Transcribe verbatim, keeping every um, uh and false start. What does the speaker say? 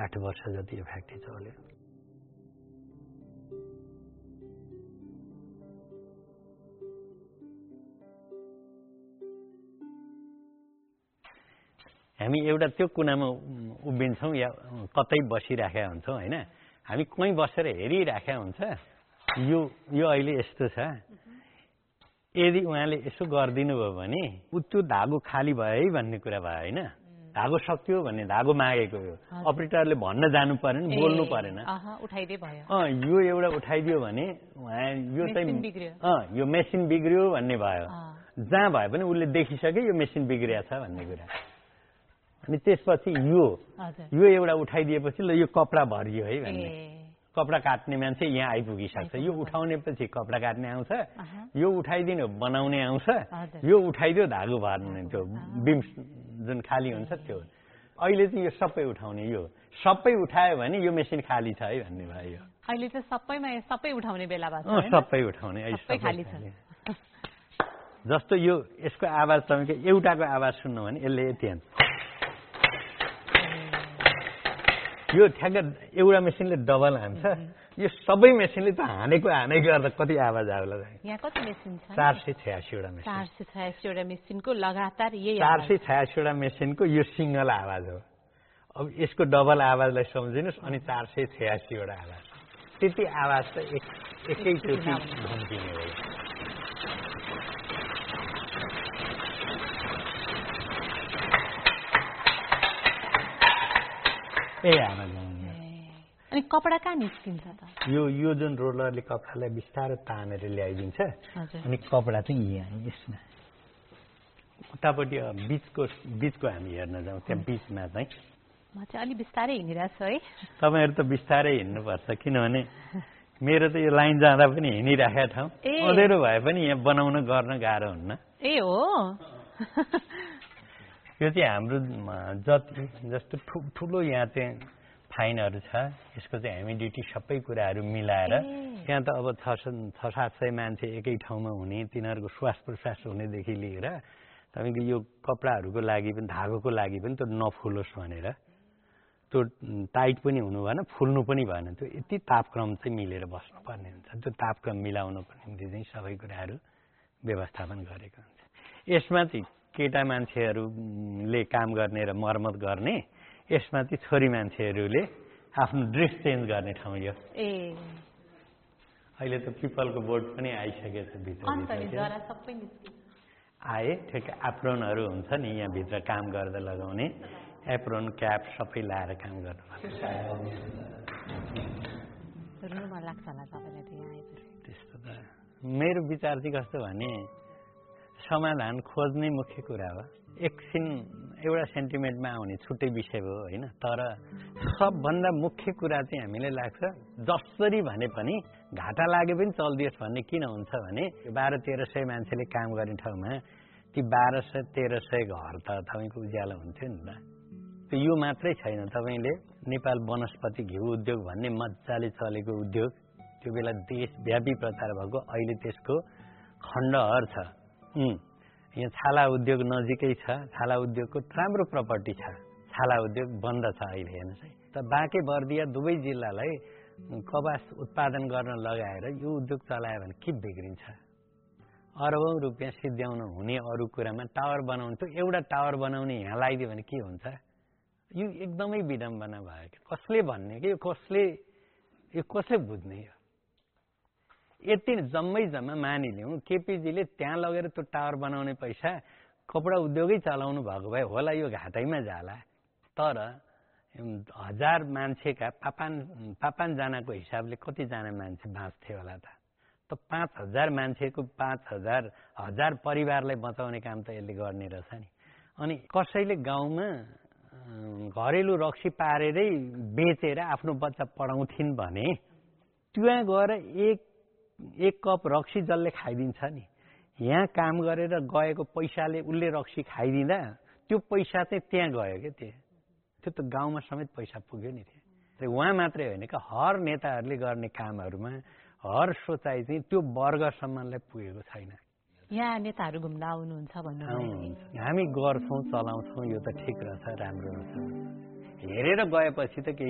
आठ वर्ष जति यो फ्याक्ट्री चल्यो। हामी एउटा त्यो कुनामा उभिन्छौँ या कतै बसिराखेका हुन्छौँ होइन, हामी कहीँ बसेर हेरिराखेका हुन्छ यो यो अहिले यस्तो छ, यदि उहाँले यसो गरिदिनु भयो भने त्यो धागो खाली भयो है भन्ने कुरा भयो होइन, धागो सक्यो भन्ने धागो मागेको यो अपरेटरले भन्न जानु परेन, बोल्नु परेन, उठाइदिए भयो। अँ यो एउटा उठाइदियो भने उहाँ यो चाहिँ अँ यो मेसिन बिग्रियो भन्ने भयो, जहाँ भए पनि उसले देखिसक्यो यो मेसिन बिग्रिया छ भन्ने कुरा। अनि त्यसपछि यो यो एउटा उठाइदिएपछि ल यो कपडा भरियो है भन्ने, कपडा काट्ने मान्छे यहाँ आइपुगिसक्छ, यो उठाउनेपछि कपडा काट्ने आउँछ, यो उठाइदिनु बनाउने आउँछ, यो उठाइदियो धागो भर्ने त्यो बिम जुन खाली हुन्छ त्यो। अहिले चाहिँ यो सबै उठाउने, यो सबै उठायो भने यो मेसिन खाली छ है भन्ने भयो। अहिले चाहिँ सबैमा सबै उठाउने बेला भएको छ, सबै उठाउने सबै खाली छ। जस्तो यो यसको आवाज तपाईँको एउटाको आवाज सुन्नु भने यसले यति हान्छ, यो ठ्याक्क एउटा मेसिनले डबल हान्छ, यो सबै मेसिनले त हानेको हानै गर्दा कति आवाज आउला। यहाँ कति मेसिन छ? चार सय छयासीवटा मेसिन। चार सय छयासीवटा मेसिनको लगातार यही चार सय छयासीवटा मेसिनको यो सिङ्गल आवाज हो। अब यसको डबल आवाजलाई सम्झिनुहोस् अनि चार सय छयासीवटा आवाज, त्यति आवाज त एक एकैचोटि घुम्किने हो। ए आवाज आउने। अनि कपडा कहाँ निस्किन्छ त? यो यो जुन रोलरले कपडालाई बिस्तारै तानेर ल्याइदिन्छ अनि कपडा चाहिँ यहाँ यसमा उतापट्टि बिचको बिचको हामी हेर्न जाउँ, त्यहाँ बिचमा चाहिँ म चाहिँ अलि बिस्तारै हिँडिरहेको छु है। तपाईँहरू त बिस्तारै हिँड्नुपर्छ, किनभने मेरो त यो लाइन जाँदा पनि हिँडिराखेको ठाउँ अँधेरो भए पनि यहाँ बनाउन गर्न गाह्रो हुन्न। ए हो, यो चाहिँ हाम्रो जति जस्तो ठुलो यहाँ चाहिँ फाइनहरू छ, यसको चाहिँ ह्युमिडिटी सबै कुराहरू मिलाएर त्यहाँ त अब छ छ सात सय मान्छे एकै ठाउँमा हुने, तिनीहरूको श्वास प्रश्वास हुनेदेखि लिएर तपाईँको यो कपडाहरूको लागि पनि धागोको लागि पनि त्यो नफुलोस् भनेर त्यो टाइट पनि हुनु भएन, फुल्नु पनि भएन, त्यो यति तापक्रम चाहिँ मिलेर बस्नुपर्ने हुन्छ। त्यो तापक्रम मिलाउनको निम्ति चाहिँ सबै कुराहरू व्यवस्थापन गरेको हुन्छ। यसमा चाहिँ केटा मान्छेहरूले काम गर्ने र मर्मत गर्ने, यसमा चाहिँ छोरी मान्छेहरूले आफ्नो ड्रेस चेन्ज गर्ने ठाउँ यो। ए अहिले त पिपलको बोर्ड पनि आइसकेको छ भित्र आए, ठिक एप्रोनहरू हुन्छ नि यहाँभित्र काम गर्दा लगाउने, एप्रोन क्याप सबै लाएर काम गर्नुपर्छ। त्यस्तो त मेरो विचार चाहिँ कस्तो भने समाधान खोज्ने मुख्य कुरा हो। एकछिन एउटा सेन्टिमेन्टमा आउने छुट्टै विषय हो होइन, तर सबभन्दा मुख्य कुरा चाहिँ हामीलाई लाग्छ जसरी भने पनि घाटा लागे पनि चल्दियोस् भन्ने किन हुन्छ भने बाह्र तेह्र सय मान्छेले काम गर्ने ठाउँमा ती बाह्र सय तेह्र सय घर त तपाईँको उज्यालो हुन्थ्यो नि त। त्यो यो मात्रै छैन, तपाईँले नेपाल वनस्पति घिउ उद्योग भन्ने मजाले चलेको उद्योग त्यो बेला देशव्यापी प्रचार भएको, अहिले त्यसको खण्डहर छ। यहाँ छाला उद्योग नजिकै छ, छाला उद्योगको राम्रो प्रपर्टी छ, छाला उद्योग बन्द छ अहिले हेर्नुहोस् है। त बाँके बर्दिया दुवै जिल्लालाई कपास उत्पादन गर्न लगाएर यो उद्योग चलायो भने के बिग्रिन्छ? अरबौँ रुपियाँ सिद्ध्याउन हुने अरू कुरामा टावर बनाउनु, त्यो एउटा टावर बनाउने यहाँ लगाइदियो भने के हुन्छ? यो एकदमै विडम्बना भयो कि कसले भन्ने कि यो कसले यो कसले बुझ्ने? यो यति जम्मै जम्मा मानिलिउँ केपीजीले त्यहाँ लगेर त्यो टावर बनाउने पैसा कपडा उद्योगै चलाउनु भएको भए होला यो घाटैमा जाला, तर हजार मान्छेका पापान पापानजनाको हिसाबले कतिजना मान्छे बाँच्थे होला त? त पाँच हजार मान्छेको पाँच हजार हजार परिवारलाई बचाउने काम त यसले गर्ने रहेछ नि। अनि कसैले गाउँमा घरेलु रक्सी पारेरै बेचेर आफ्नो बच्चा पढाउँथिन् भने त्यहाँ गएर एक एक कप रक्सी जसले खाइदिन्छ नि, यहाँ काम गरेर गएको पैसाले उसले रक्सी खाइदिँदा त्यो पैसा चाहिँ त्यहाँ गयो क्या, त्यो त्यो त गाउँमा समेत पैसा पुग्यो नि। त्यो उहाँ मात्रै होइन क्या, हर नेताहरूले गर्ने कामहरूमा हर सोचाइ चाहिँ त्यो वर्गसम्मलाई पुगेको छैन। यहाँ नेताहरू घुम्न आउनुहुन्छ भन्नु? हामी गर्छौँ, चलाउँछौँ, यो त ठिक रहेछ, राम्रो रहेछ। हेरेर गएपछि त केही